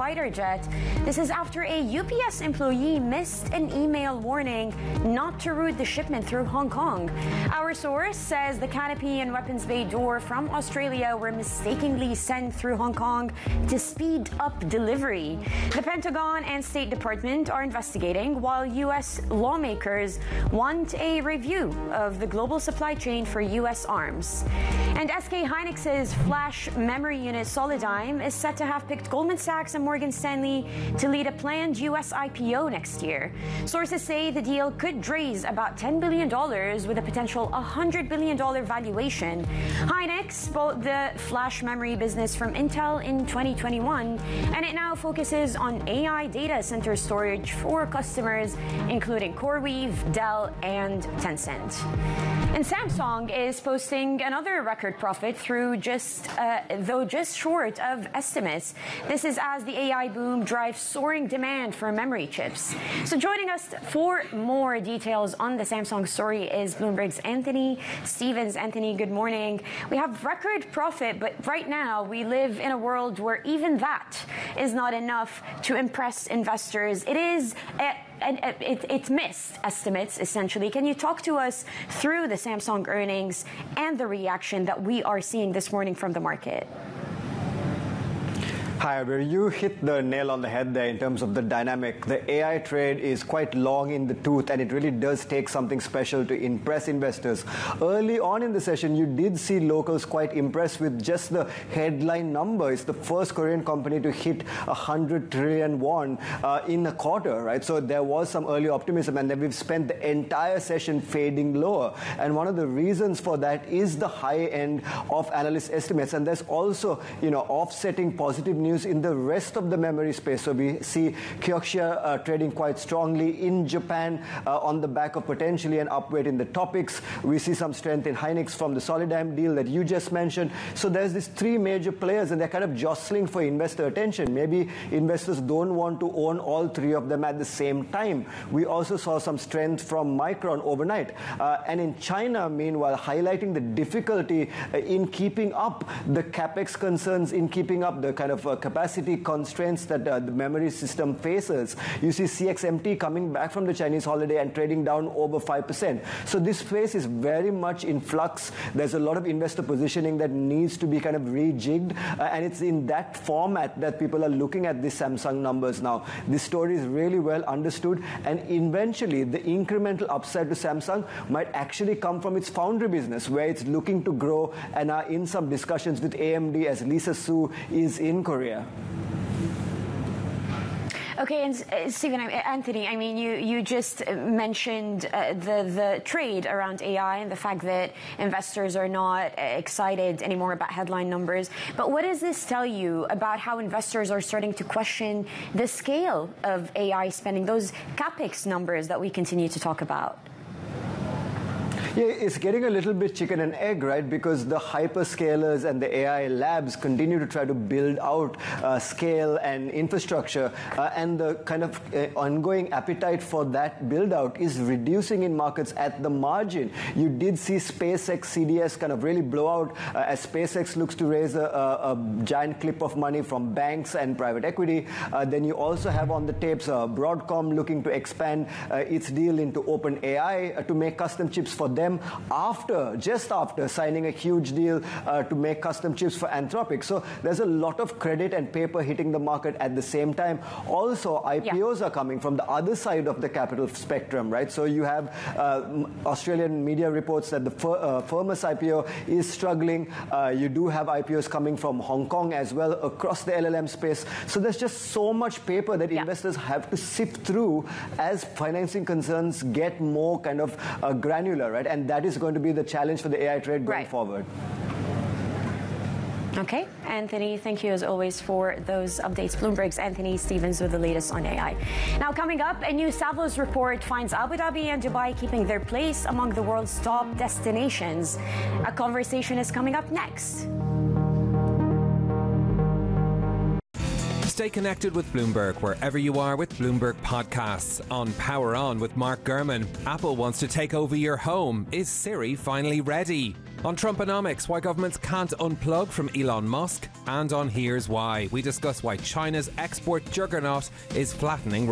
fighter jet. This is after a UPS employee missed an email warning not to route the shipment through Hong Kong. Our source says the canopy and weapons bay door from Australia were mistakenly sent through Hong Kong to speed up delivery. The Pentagon and State Department are investigating, while U.S. lawmakers want a review of the global supply chain for U.S. arms. And SK Hynix's flash memory unit Solidigm is set to have picked Goldman Sachs and Morgan Stanley to lead a planned U.S. IPO next year. Sources say the deal could raise about $10 billion with a potential $100 billion valuation. Hynix bought the flash memory business from Intel in 2021, and it now focuses on AI data center storage for customers including CoreWeave, Dell, and Tencent. And Samsung is posting another record profit though just short of estimates. This is as the AI boom drives soaring demand for memory chips. So joining us for more details on the Samsung story is Bloomberg's Anthony Stevens. Anthony, good morning. We have record profit, but right now we live in a world where even that is not enough to impress investors. It's missed estimates, essentially. Can you talk to us through the Samsung earnings and the reaction that we are seeing this morning from the market? Hi, Abir. You hit the nail on the head there in terms of the dynamic. The AI trade is quite long in the tooth, and it really does take something special to impress investors. Early on in the session, you did see locals quite impressed with just the headline number. It's the first Korean company to hit 100 trillion won in a quarter, right? So there was some early optimism, and then we've spent the entire session fading lower. And one of the reasons for that is the high end of analyst estimates. And there's also, offsetting positive news in the rest of the memory space. So we see Kioxia trading quite strongly in Japan on the back of potentially an upweight in the topics. We see some strength in Hynix from the Solidigm deal that you just mentioned. So there's these three major players, and they're kind of jostling for investor attention. Maybe investors don't want to own all three of them at the same time. We also saw some strength from Micron overnight. And in China, meanwhile, highlighting the difficulty in keeping up the capex concerns, in keeping up the kind of capacity constraints that the memory system faces. You see CXMT coming back from the Chinese holiday and trading down over 5%. So this space is very much in flux. There's a lot of investor positioning that needs to be kind of rejigged, and it's in that format that people are looking at the Samsung numbers now. This story is really well understood, and eventually the incremental upside to Samsung might actually come from its foundry business, where it's looking to grow and are in some discussions with AMD as Lisa Su is in Korea. Okay, and Anthony, I mean, you just mentioned the trade around AI and the fact that investors are not excited anymore about headline numbers. But what does this tell you about how investors are starting to question the scale of AI spending, those capex numbers that we continue to talk about? Yeah, it's getting a little bit chicken and egg, right? Because the hyperscalers and the AI labs continue to try to build out scale and infrastructure, and the kind of ongoing appetite for that build out is reducing in markets at the margin. You did see SpaceX CDS kind of really blow out as SpaceX looks to raise a giant clip of money from banks and private equity. Then you also have on the tapes Broadcom looking to expand its deal into OpenAI to make custom chips for them just after signing a huge deal to make custom chips for Anthropic. So there's a lot of credit and paper hitting the market at the same time. Also, IPOs are coming from the other side of the capital spectrum, right? So you have Australian media reports that the Firmus IPO is struggling. You do have IPOs coming from Hong Kong as well across the LLM space. So there's just so much paper that investors have to sift through as financing concerns get more kind of granular, right? And that is going to be the challenge for the AI trade going forward. Okay, Anthony, thank you as always for those updates. Bloomberg's Anthony Stevens with the latest on AI. Now coming up, a new Savills report finds Abu Dhabi and Dubai keeping their place among the world's top destinations. A conversation is coming up next. Stay connected with Bloomberg wherever you are with Bloomberg Podcasts. On Power On with Mark Gurman, Apple wants to take over your home. Is Siri finally ready? On Trumponomics, why governments can't unplug from Elon Musk. And on Here's Why, we discuss why China's export juggernaut is flattening